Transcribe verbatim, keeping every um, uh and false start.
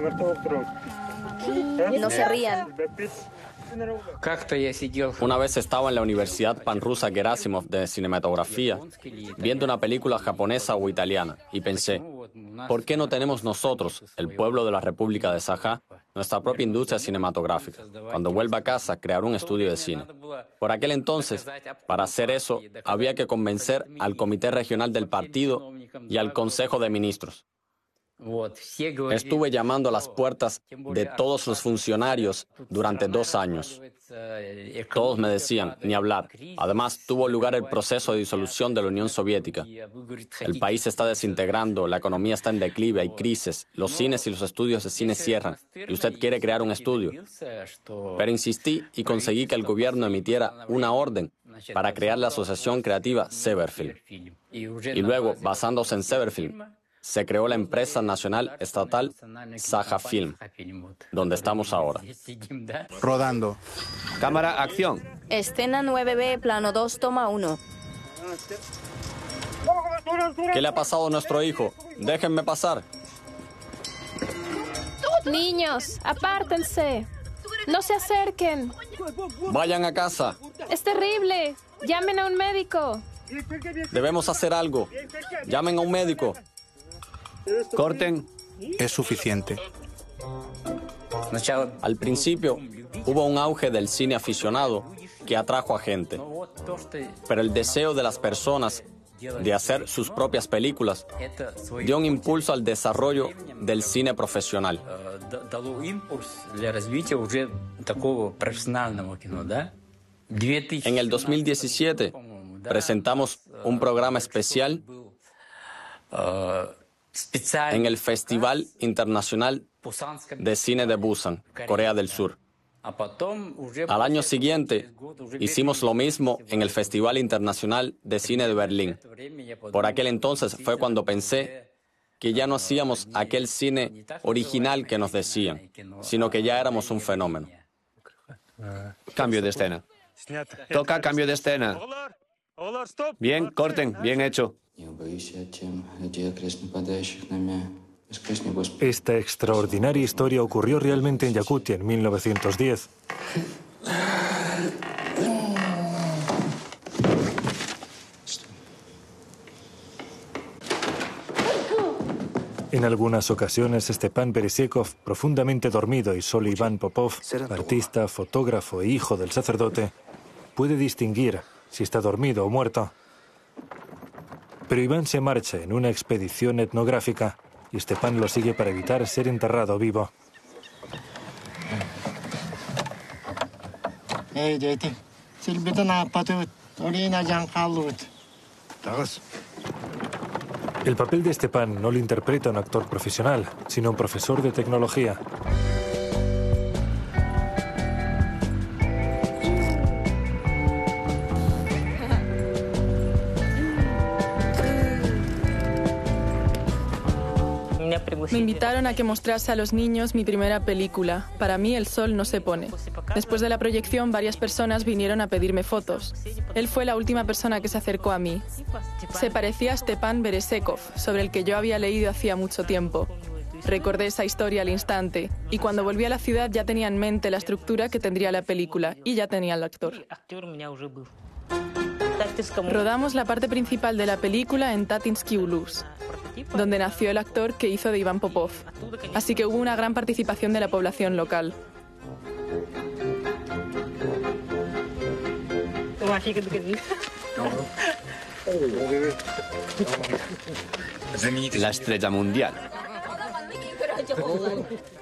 No se rían. Una vez estaba en la Universidad Panrusa Gerasimov de Cinematografía, viendo una película japonesa o italiana, y pensé, ¿por qué no tenemos nosotros, el pueblo de la República de Sajá, nuestra propia industria cinematográfica? Cuando vuelva a casa, crear un estudio de cine. Por aquel entonces, para hacer eso, había que convencer al Comité Regional del Partido y al Consejo de Ministros. Estuve llamando a las puertas de todos los funcionarios durante dos años. Todos me decían, ni hablar. Además, tuvo lugar el proceso de disolución de la Unión Soviética. El país se está desintegrando, la economía está en declive, hay crisis, los cines y los estudios de cine cierran, y usted quiere crear un estudio. Pero insistí y conseguí que el gobierno emitiera una orden para crear la asociación creativa Severfilm. Y luego, basándose en Severfilm, se creó la empresa nacional estatal Saja Film, donde estamos ahora. Rodando. Cámara, acción. Escena nueve B, plano dos, toma uno. ¿Qué le ha pasado a nuestro hijo? Déjenme pasar. Niños, apártense. No se acerquen. Vayan a casa. Es terrible. Llamen a un médico. Debemos hacer algo. Llamen a un médico. Corten. Es suficiente. Al principio hubo un auge del cine aficionado que atrajo a gente, pero el deseo de las personas de hacer sus propias películas dio un impulso al desarrollo del cine profesional. En el dos mil diecisiete presentamos un programa especial en el Festival Internacional de Cine de Busan, Corea del Sur. Al año siguiente, hicimos lo mismo en el Festival Internacional de Cine de Berlín. Por aquel entonces fue cuando pensé que ya no hacíamos aquel cine original que nos decían, sino que ya éramos un fenómeno. Cambio de escena. Toca cambio de escena. Bien, corten, bien hecho. Esta extraordinaria historia ocurrió realmente en Yakutia en mil novecientos diez. En algunas ocasiones, Stepan Beresekov, profundamente dormido, y solo Iván Popov, artista, fotógrafo e hijo del sacerdote, puede distinguir si está dormido o muerto. Pero Iván se marcha en una expedición etnográfica y Stepan lo sigue para evitar ser enterrado vivo. El papel de Stepan no lo interpreta un actor profesional, sino un profesor de tecnología. Me invitaron a que mostrase a los niños mi primera película, Para mí el sol no se pone. Después de la proyección, varias personas vinieron a pedirme fotos. Él fue la última persona que se acercó a mí. Se parecía a Stepan Beresekov, sobre el que yo había leído hacía mucho tiempo. Recordé esa historia al instante, y cuando volví a la ciudad ya tenía en mente la estructura que tendría la película, y ya tenía al actor. Rodamos la parte principal de la película en Tatinsky Ulus, donde nació el actor que hizo de Iván Popov, así que hubo una gran participación de la población local. La estrella mundial.